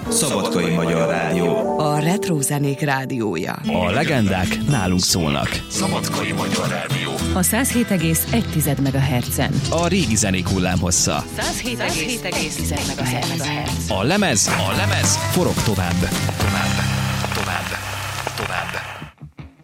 Szabadkai Magyar Rádió. A retro zenék rádiója. A legendák nálunk szólnak. Szabadkai Magyar Rádió. A 107,1 MHz-en. A régi zenék hullámhossza. 107,1 MHz. A lemez forog tovább.